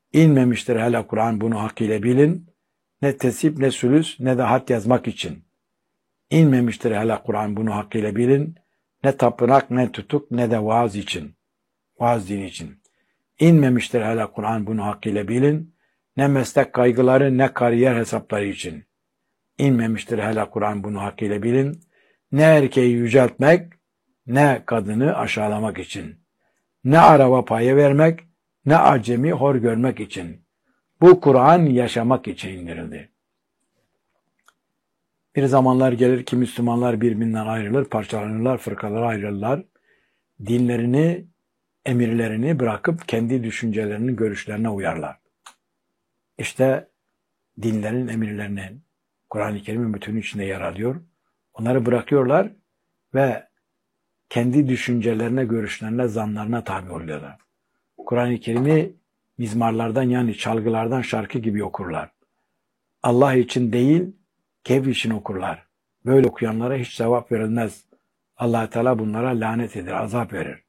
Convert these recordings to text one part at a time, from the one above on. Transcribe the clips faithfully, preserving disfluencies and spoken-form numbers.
İnmemiştir hele Kur'an bunu hakkıyla bilin. Ne tesip, ne sülüs, ne de hat yazmak için. İnmemiştir hele Kur'an bunu hakkıyla bilin. Ne tapınak, ne tutuk, ne de vaaz için. Vaaz dini için. İnmemiştir hele Kur'an bunu hakkıyla bilin. Ne meslek kaygıları, ne kariyer hesapları için. İnmemiştir hele Kur'an bunu hakkıyla bilin. Ne erkeği yüceltmek, ne kadını aşağılamak için. Ne araba payı vermek, ne acemi hor görmek için. Bu Kur'an yaşamak için indirildi. Bir zamanlar gelir ki Müslümanlar birbirinden ayrılır, parçalanırlar, fırkalara ayrılırlar. Dinlerini, emirlerini bırakıp kendi düşüncelerinin, görüşlerine uyarlar. İşte dinlerin emirlerinin Kur'an-ı Kerim'in bütünü içinde yer alıyor. Onları bırakıyorlar ve kendi düşüncelerine, görüşlerine, zanlarına tabi oluyorlar. Kur'an-ı Kerim'i mizmarlardan yani çalgılardan şarkı gibi okurlar. Allah için değil, keyif için okurlar. Böyle okuyanlara hiç sevap verilmez. Allah Teala bunlara lanet eder, azap verir.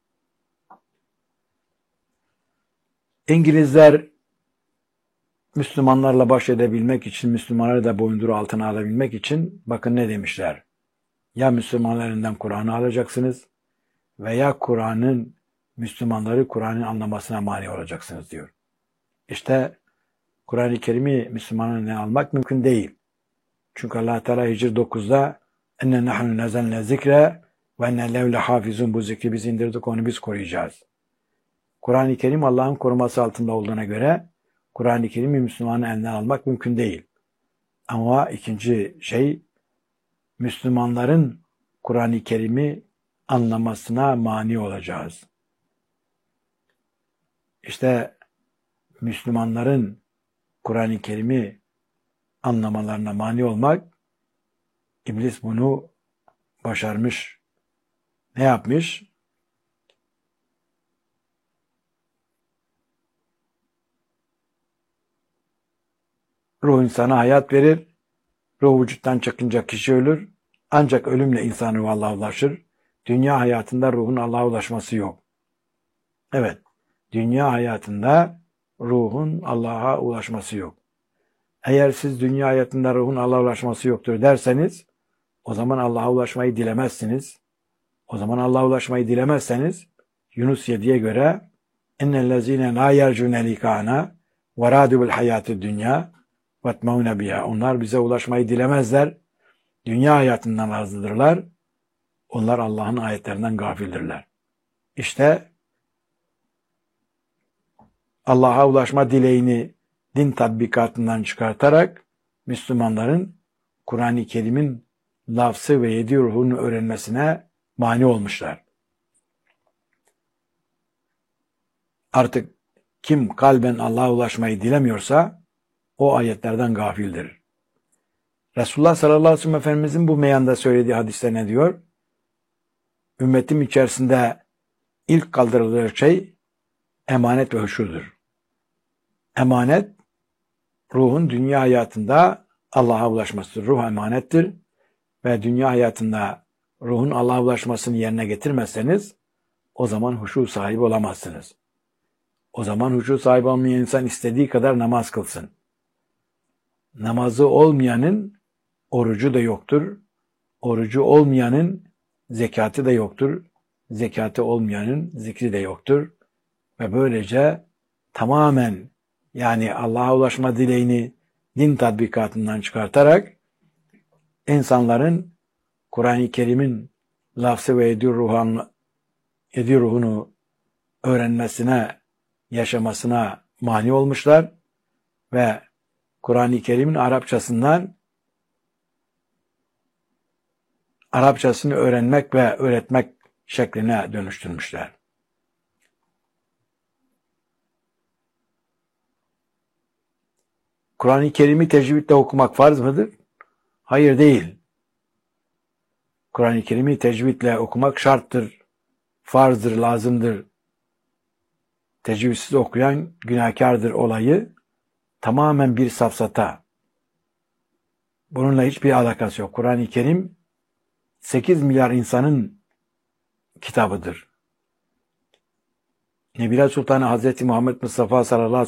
İngilizler Müslümanlarla baş edebilmek için, Müslümanları da boyunduruğu altına alabilmek için bakın ne demişler. Ya Müslümanların elinden Kur'an'ı alacaksınız veya Kur'an'ın, Müslümanları Kur'an'ın anlamasına mani olacaksınız diyor. İşte Kur'an-ı Kerim'i Müslümanların elinden almak mümkün değil. Çünkü Allah Teala Hicr dokuzda enne nahnu nazzalna zikre ve enne lehu lehafizun, bu zikri biz indirdik, onu biz koruyacağız. Kur'an-ı Kerim Allah'ın koruması altında olduğuna göre Kur'an-ı Kerim'i Müslümanın elinden almak mümkün değil. Ama ikinci şey, Müslümanların Kur'an-ı Kerim'i anlamasına mani olacağız. İşte Müslümanların Kur'an-ı Kerim'i anlamalarına mani olmak, İblis bunu başarmış. Ne yapmış? Ruh insana hayat verir. Ruh vücuttan çıkınca kişi ölür. Ancak ölümle insan ruhu Allah'a ulaşır. Dünya hayatında ruhun Allah'a ulaşması yok. Evet, dünya hayatında ruhun Allah'a ulaşması yok. Eğer siz dünya hayatında ruhun Allah'a ulaşması yoktur derseniz, o zaman Allah'a ulaşmayı dilemezsiniz. O zaman Allah'a ulaşmayı dilemezseniz, Yunus yediye göre اِنَّ لَا يَرْجُونَ لِكَانَا وَرَادُوا بِالْحَيَاتِ الدُّنْيَا وَاتْمَوْنَ بِهَا. Onlar bize ulaşmayı dilemezler. Dünya hayatından razıdırlar. Onlar Allah'ın ayetlerinden gafildirler. İşte Allah'a ulaşma dileğini din tatbikatından çıkartarak Müslümanların Kur'an-ı Kerim'in lafzı ve yedi ruhunu öğrenmesine mani olmuşlar. Artık kim kalben Allah'a ulaşmayı dilemiyorsa o ayetlerden gafildir. Resulullah sallallahu aleyhi ve sellem Efendimizin bu meyanda söylediği hadiste ne diyor? Ümmetim içerisinde ilk kaldırılacak şey emanet ve huşudur. Emanet, ruhun dünya hayatında Allah'a ulaşmasıdır. Ruh emanettir ve dünya hayatında ruhun Allah'a ulaşmasını yerine getirmezseniz o zaman huşu sahibi olamazsınız. O zaman huşu sahibi olmayan insan istediği kadar namaz kılsın. Namazı olmayanın orucu da yoktur. Orucu olmayanın zekatı da yoktur. Zekatı olmayanın zikri de yoktur. Ve böylece tamamen, yani Allah'a ulaşma dileğini din tatbikatından çıkartarak insanların Kur'an-ı Kerim'in lafzı ve yedi ruhunu, yedi ruhunu öğrenmesine, yaşamasına mani olmuşlar ve Kur'an-ı Kerim'in Arapçasından Arapçasını öğrenmek ve öğretmek şekline dönüştürmüşler. Kur'an-ı Kerim'i tecvidle okumak farz mıdır? Hayır, değil. Kur'an-ı Kerim'i tecvidle okumak şarttır, farzdır, lazımdır. Tecvidsiz okuyan günahkardır olayı tamamen bir safsata. Bununla hiçbir alakası yok. Kur'an-ı Kerim sekiz milyar insanın kitabıdır. Nebiler Sultanı Hazreti Muhammed Mustafa sallallahu aleyhi ve sellem